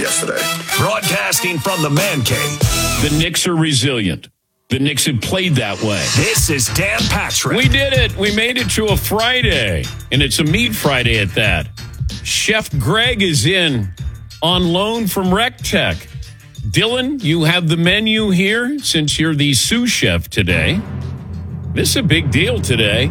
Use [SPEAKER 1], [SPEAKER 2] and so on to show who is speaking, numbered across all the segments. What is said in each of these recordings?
[SPEAKER 1] yesterday.
[SPEAKER 2] Broadcasting from the Man Cave.
[SPEAKER 3] The Knicks are resilient. The Knicks have played that way.
[SPEAKER 2] This is Dan Patrick.
[SPEAKER 3] We did it. We made it to a Friday, and it's a meat Friday at that. Chef Greg is in on loan from RecTech. Dylan, you have the menu here since you're the sous chef today. This is a big deal today.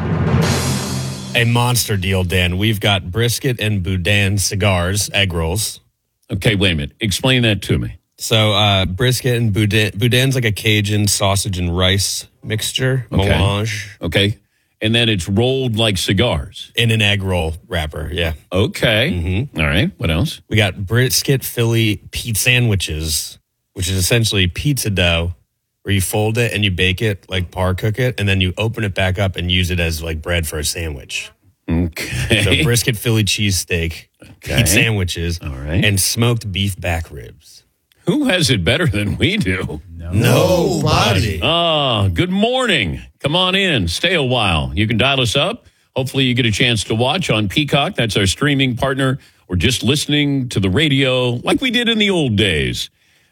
[SPEAKER 4] A monster deal, Dan. We've got brisket and boudin cigars, egg rolls.
[SPEAKER 3] Okay, wait a minute. Explain that to me.
[SPEAKER 4] So brisket and boudin's like a Cajun sausage and rice mixture, melange.
[SPEAKER 3] Okay. And then it's rolled like cigars.
[SPEAKER 4] In an egg roll wrapper, yeah.
[SPEAKER 3] Okay. Mm-hmm. All right. What else?
[SPEAKER 4] We got brisket Philly pizza sandwiches, which is essentially pizza dough where you fold it and you bake it, like par cook it, and then you open it back up and use it as like bread for a sandwich.
[SPEAKER 3] Okay.
[SPEAKER 4] So brisket Philly cheesesteak, pizza sandwiches,
[SPEAKER 3] all right,
[SPEAKER 4] and smoked beef back ribs.
[SPEAKER 3] Who has it better than we do?
[SPEAKER 4] Nobody.
[SPEAKER 3] Oh, good morning. Come on in. Stay a while. You can dial us up. Hopefully you get a chance to watch on Peacock. That's our streaming partner. Or just listening to the radio like we did in the old days.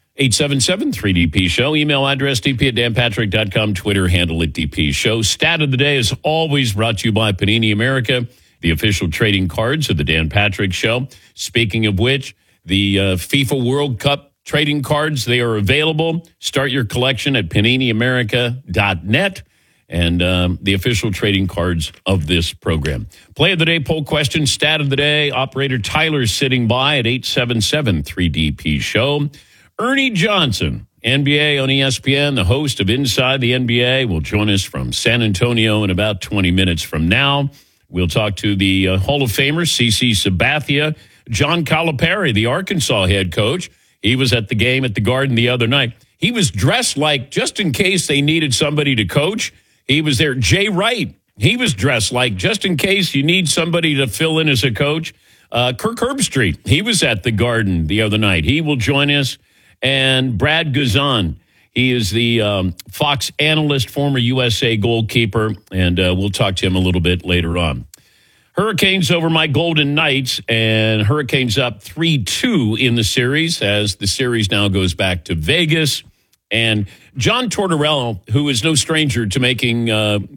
[SPEAKER 3] 877-3DP Show. Email address dp@danpatrick.com. Twitter handle at DP Show. Stat of the day is always brought to you by Panini America, the official trading cards of the Dan Patrick Show. Speaking of which, the FIFA World Cup trading cards, they are available. Start your collection at paniniamerica.net and the official trading cards of this program. Play of the day, poll question, stat of the day. Operator Tyler's sitting by at 877-3DP Show. Ernie Johnson, NBA on ESPN, the host of Inside the NBA, will join us from San Antonio in about 20 minutes from now. We'll talk to the Hall of Famer, CC Sabathia. John Calipari, the Arkansas head coach. He was at the game at the Garden the other night. He was dressed like, just in case they needed somebody to coach, he was there. Jay Wright, he was dressed like, just in case you need somebody to fill in as a coach. Kirk Herbstreit, he was at the Garden the other night. He will join us. And Brad Guzan, he is the Fox analyst, former USA goalkeeper, and we'll talk to him a little bit later on. Hurricanes over my Golden Knights, and Hurricanes up 3-2 in the series as the series now goes back to Vegas. And John Tortorella, who is no stranger to making,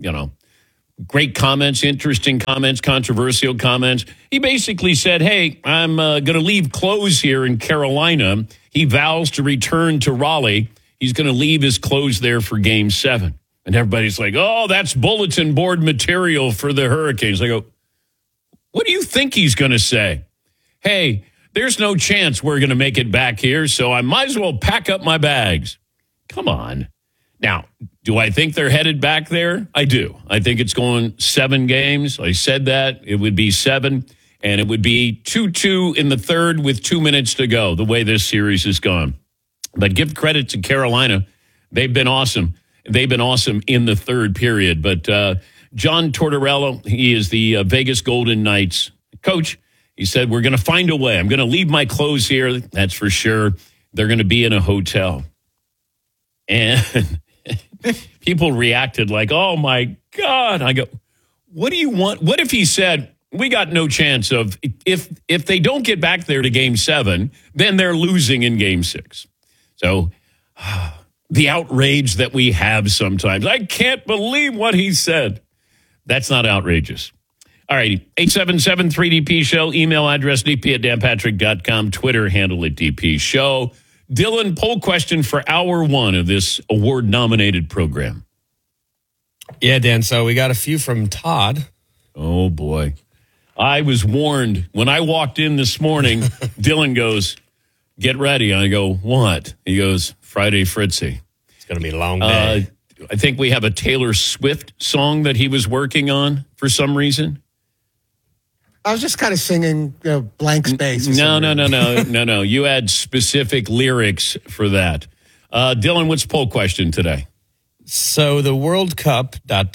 [SPEAKER 3] great comments, interesting comments, controversial comments, he basically said, hey, I'm going to leave clothes here in Carolina. He vows to return to Raleigh. He's going to leave his clothes there for Game 7. And everybody's like, oh, that's bulletin board material for the Hurricanes. I go, what do you think he's going to say? Hey, there's no chance we're going to make it back here, so I might as well pack up my bags. Come on. Now, do I think they're headed back there? I do. I think it's going 7 games. I said that. It would be 7, and it would be 2-2 in the third with 2 minutes to go, the way this series has gone. But give credit to Carolina. They've been awesome. They've been awesome in the third period, but John Tortorella, he is the Vegas Golden Knights coach. He said, we're going to find a way. I'm going to leave my clothes here. That's for sure. They're going to be in a hotel. And people reacted like, oh, my God. I go, what do you want? What if he said, we got no chance of, if they don't get back there to Game 7, then they're losing in Game 6. So the outrage that we have sometimes. I can't believe what he said. That's not outrageous. All right, 877-3DP Show, email address dp@danpatrick.com, Twitter handle at DP Show. Dylan, poll question for hour 1 of this award-nominated program.
[SPEAKER 4] Yeah, Dan, so we got a few from Todd.
[SPEAKER 3] Oh, boy. I was warned. When I walked in this morning, Dylan goes, get ready. I go, what? He goes, Friday Fritzy.
[SPEAKER 4] It's going to be a long day.
[SPEAKER 3] I think we have a Taylor Swift song that he was working on for some reason.
[SPEAKER 5] I was just kind of singing Blank Space.
[SPEAKER 3] No. You had specific lyrics for that. Dylan, what's poll question today?
[SPEAKER 4] So the World Cup, ...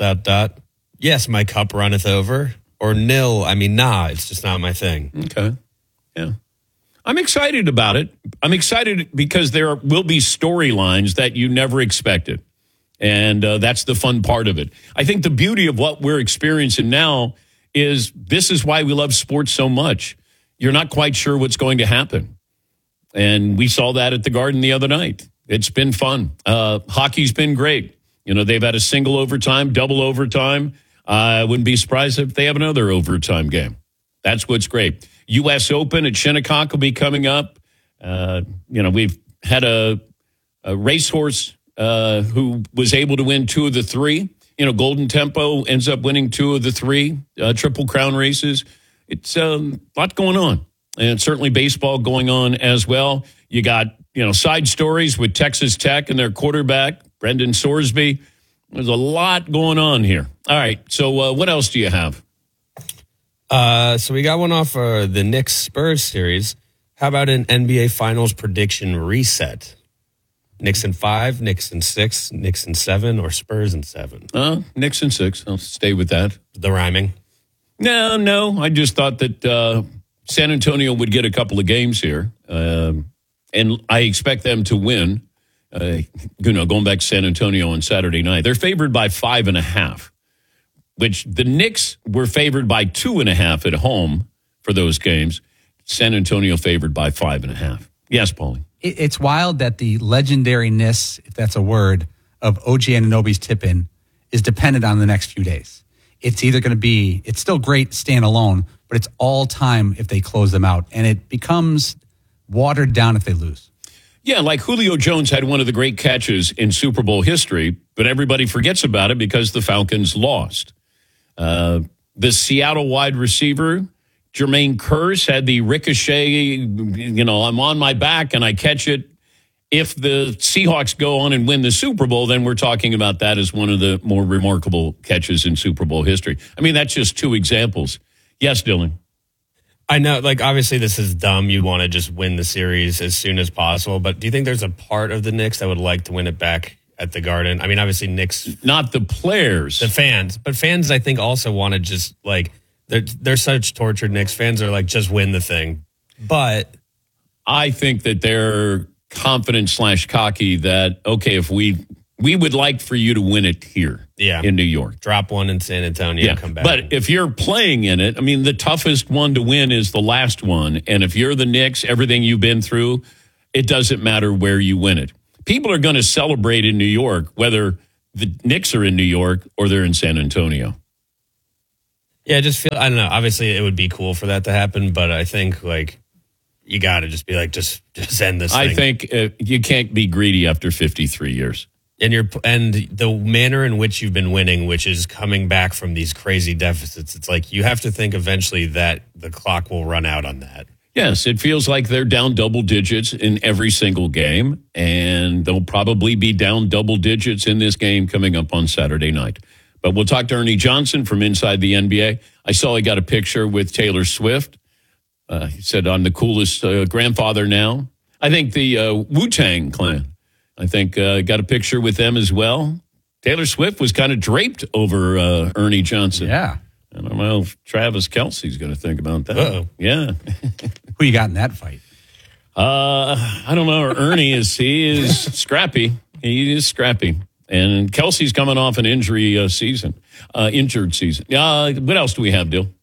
[SPEAKER 4] Yes, my cup runneth over. Or nil, nah, it's just not my thing.
[SPEAKER 3] Okay. Yeah. I'm excited about it. I'm excited because there will be storylines that you never expected. And that's the fun part of it. I think the beauty of what we're experiencing now is this is why we love sports so much. You're not quite sure what's going to happen. And we saw that at the Garden the other night. It's been fun. Hockey's been great. You know, they've had a single overtime, double overtime. I wouldn't be surprised if they have another overtime game. That's what's great. U.S. Open at Shinnecock will be coming up. We've had a racehorse who was able to win 2 of the 3. You know, Golden Tempo ends up winning 2 of the 3 Triple Crown races. It's a lot going on. And certainly baseball going on as well. You got, side stories with Texas Tech and their quarterback, Brendan Sorsby. There's a lot going on here. All right. So what else do you have?
[SPEAKER 4] So we got one off the Knicks Spurs series. How about an NBA Finals prediction reset? Knicks in 5, Knicks in 6, Knicks in 7, or Spurs in 7?
[SPEAKER 3] Knicks in 6. I'll stay with that.
[SPEAKER 4] The rhyming?
[SPEAKER 3] No. I just thought that San Antonio would get a couple of games here. And I expect them to win. Going back to San Antonio on Saturday night. They're favored by 5.5, which the Knicks were favored by 2.5 at home for those games. San Antonio favored by 5.5. Yes, Paulie.
[SPEAKER 1] It's wild that the legendariness, if that's a word, of OG Anunoby's tip-in is dependent on the next few days. It's either going to be, it's still great standalone, but it's all time if they close them out. And it becomes watered down if they lose.
[SPEAKER 3] Yeah, like Julio Jones had one of the great catches in Super Bowl history, but everybody forgets about it because the Falcons lost. The Seattle wide receiver, Jermaine Kearse, had the ricochet, I'm on my back and I catch it. If the Seahawks go on and win the Super Bowl, then we're talking about that as one of the more remarkable catches in Super Bowl history. I mean, that's just 2 examples. Yes, Dylan.
[SPEAKER 4] I know, obviously this is dumb. You want to just win the series as soon as possible. But do you think there's a part of the Knicks that would like to win it back at the Garden? I mean, obviously Knicks.
[SPEAKER 3] Not the players.
[SPEAKER 4] The fans. But fans, I think, also want to just, they're such tortured Knicks fans are just win the thing. But
[SPEAKER 3] I think that they're confident / cocky that, okay, if we would like for you to win it here in New York.
[SPEAKER 4] Drop one in San Antonio, come back.
[SPEAKER 3] But if you're playing in it, I mean, the toughest one to win is the last one. And if you're the Knicks, everything you've been through, it doesn't matter where you win it. People are going to celebrate in New York, whether the Knicks are in New York or they're in San Antonio.
[SPEAKER 4] Yeah, I don't know. Obviously, it would be cool for that to happen, but I think, you got to just be just end this thing.
[SPEAKER 3] I think you can't be greedy after 53 years.
[SPEAKER 4] And the manner in which you've been winning, which is coming back from these crazy deficits, it's you have to think eventually that the clock will run out on that.
[SPEAKER 3] Yes, it feels like they're down double digits in every single game, and they'll probably be down double digits in this game coming up on Saturday night. But we'll talk to Ernie Johnson from inside the NBA. I saw he got a picture with Taylor Swift. He said, I'm the coolest grandfather now. I think the Wu-Tang Clan, got a picture with them as well. Taylor Swift was kind of draped over Ernie Johnson.
[SPEAKER 1] Yeah.
[SPEAKER 3] I don't know if Travis Kelce's going to think about that.
[SPEAKER 4] Uh-oh.
[SPEAKER 3] Yeah.
[SPEAKER 1] Who you got in that fight?
[SPEAKER 3] I don't know. Ernie is scrappy. He is scrappy. And Kelsey's coming off an injured season. What else do we have, Dill?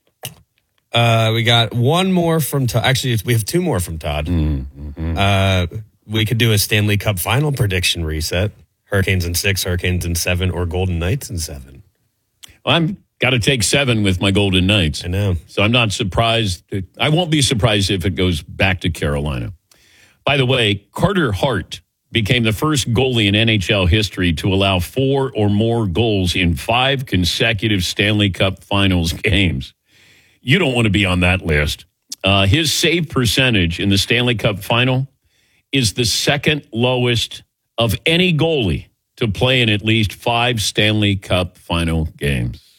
[SPEAKER 4] We got one more from Todd. Actually, we have 2 more from Todd.
[SPEAKER 3] Mm-hmm.
[SPEAKER 4] We could do a Stanley Cup final prediction reset. Hurricanes in 6, Hurricanes in 7, or Golden Knights in 7.
[SPEAKER 3] Well, I'm got to take 7 with my Golden Knights.
[SPEAKER 4] I know.
[SPEAKER 3] So I'm not surprised. I won't be surprised if it goes back to Carolina. By the way, Carter Hart became the first goalie in NHL history to allow 4 or more goals in 5 consecutive Stanley Cup Finals games. You don't want to be on that list. His save percentage in the Stanley Cup Final is the second lowest of any goalie to play in at least 5 Stanley Cup Final games.